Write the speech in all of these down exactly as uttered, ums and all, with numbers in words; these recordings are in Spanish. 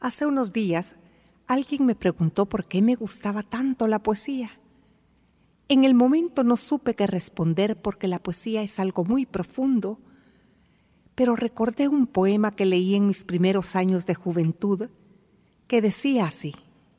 Hace unos días, alguien me preguntó por qué me gustaba tanto la poesía. En el momento no supe qué responder porque la poesía es algo muy profundo, pero recordé un poema que leí en mis primeros años de juventud que decía así: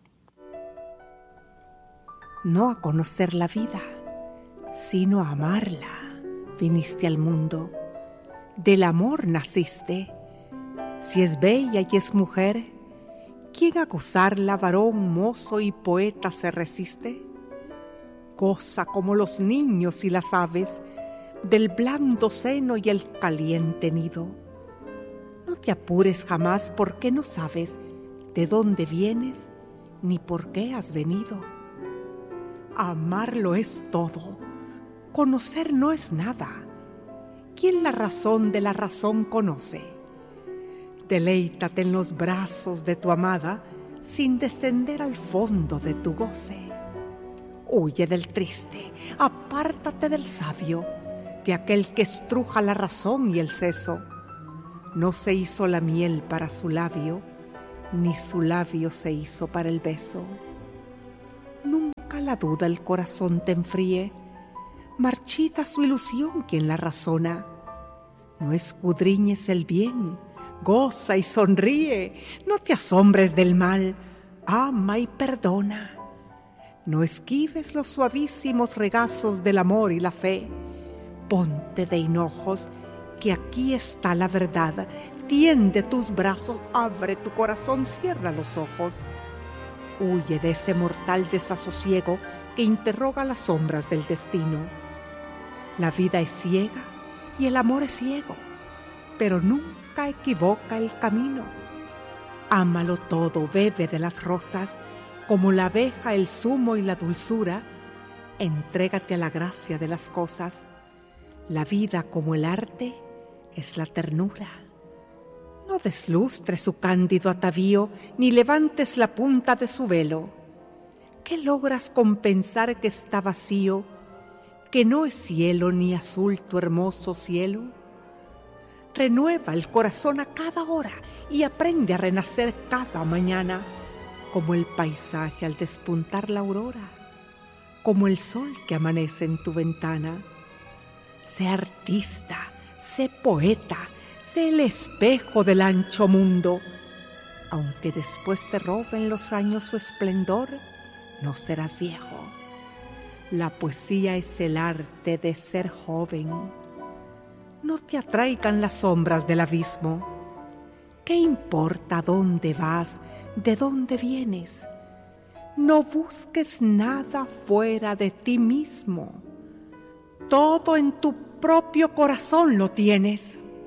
no a conocer la vida, sino a amarla, viniste al mundo. Del amor naciste. Si es bella y es mujer, ¿quién a gozarla, varón, mozo y poeta, se resiste? Goza como los niños y las aves del blando seno y el caliente nido. No te apures jamás porque no sabes de dónde vienes ni por qué has venido. Amarlo es todo, conocer no es nada. ¿Quién la razón de la razón conoce? Deleítate en los brazos de tu amada sin descender al fondo de tu goce. Huye del triste, apártate del sabio, de aquel que estruja la razón y el seso. No se hizo la miel para su labio, ni su labio se hizo para el beso. Nunca la duda el corazón te enfríe, marchita su ilusión quien la razona. No escudriñes el bien, goza y sonríe, no te asombres del mal, ama y perdona. No esquives los suavísimos regazos del amor y la fe. Ponte de hinojos, que aquí está la verdad. Tiende tus brazos, abre tu corazón, cierra los ojos. Huye de ese mortal desasosiego que interroga las sombras del destino. La vida es ciega y el amor es ciego, pero nunca equivoca el camino. Ámalo todo, bebe de las rosas, como la abeja el zumo y la dulzura. Entrégate a la gracia de las cosas. La vida, como el arte, es la ternura. No deslustres su cándido atavío, ni levantes la punta de su velo. ¿Qué logras con pensar que está vacío, que no es cielo ni azul tu hermoso cielo? Renueva el corazón a cada hora y aprende a renacer cada mañana, como el paisaje al despuntar la aurora, como el sol que amanece en tu ventana. Sé artista, sé poeta, sé el espejo del ancho mundo. Aunque después te roben los años su esplendor, no serás viejo. La poesía es el arte de ser joven. No te atraigan las sombras del abismo. ¿Qué importa dónde vas, de dónde vienes? No busques nada fuera de ti mismo. Todo en tu propio corazón lo tienes.